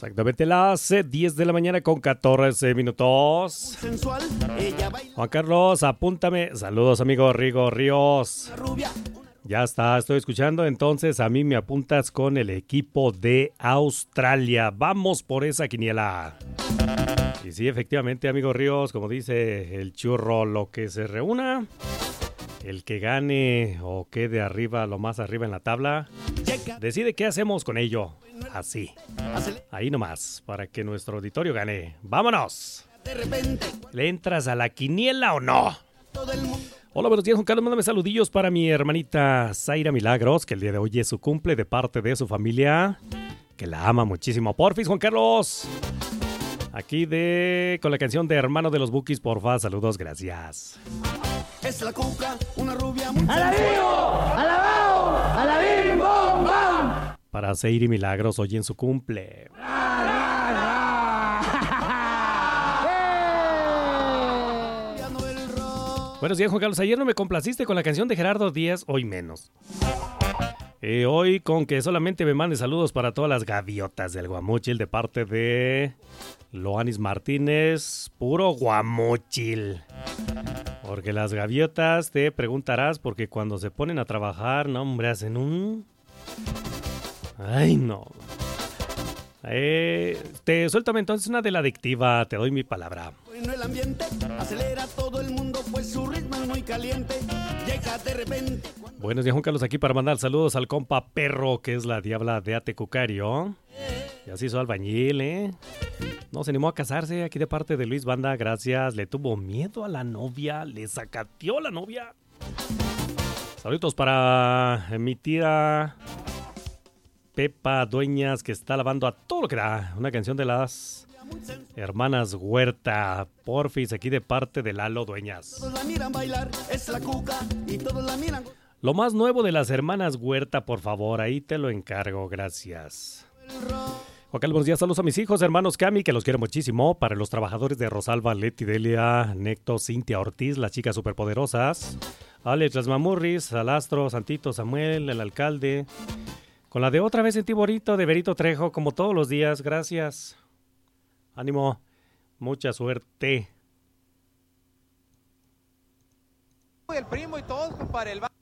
Exactamente las 10 de la mañana con 14 minutos. Juan Carlos, apúntame. Saludos, amigo Rigo Ríos. Ya está, estoy escuchando. Entonces a mí me apuntas con el equipo de Australia. Vamos por esa quiniela. Y sí, efectivamente, amigo Ríos, como dice el churro, lo que se reúna, el que gane o quede arriba, lo más arriba en la tabla, decide qué hacemos con ello. Así, ahí nomás, para que nuestro auditorio gane. ¡Vámonos! ¿Le entras a la quiniela o no? Hola, buenos días, Juan Carlos. Mándame saludillos para mi hermanita Zaira Milagros, que el día de hoy es su cumple, de parte de su familia, que la ama muchísimo. Porfis, Juan Carlos. Aquí con la canción de Hermano de los Bukis, porfa. Saludos, gracias. Es la cuca, una rubia muy ¡Alabío! ¡Alabao! ¡Alabim! ¡Bom! ¡Bam! Para Zaira Milagros, hoy en su cumple. Buenos días, Juan Carlos. Ayer no me complaciste con la canción de Gerardo Díaz, hoy menos. Hoy con que solamente me mande saludos para todas las gaviotas del Guamúchil de parte de Loanis Martínez, puro Guamúchil. Porque las gaviotas, te preguntarás, porque cuando se ponen a trabajar, no, hombre, hacen un... Ay, no. Suéltame entonces una de la adictiva, te doy mi palabra. bueno el ambiente, acelera todo el mundo, pues su ritmo es muy caliente. Llega de repente. Buenos días, Juan Carlos, aquí para mandar saludos al compa Perro, que es la diabla de Atecucario. Ya se hizo albañil, ¿eh? No se animó a casarse, aquí de parte de Luis Banda, gracias. Le tuvo miedo a la novia, le sacateó la novia. Saludos para mi tía Pepa Dueñas, que está lavando a todo lo que da. Una canción de las hermanas Huerta, porfis, aquí de parte de Lalo Dueñas. Todos la miran bailar, es la cuca y todos la miran. Lo más nuevo de las hermanas Huerta, por favor, ahí te lo encargo, gracias. Juan Carlos, buenos días, saludos a mis hijos, hermanos Cami, que los quiero muchísimo. Para los trabajadores de Rosalba, Leti, Delia, Necto, Cintia Ortiz, las chicas superpoderosas. Alex, las Mamurris, Alastro, Santito, Samuel, el alcalde. Con la de Otra Vez en Ti Bonito de Berito Trejo, como todos los días, gracias. Ánimo, mucha suerte. El primo y todos, compadre.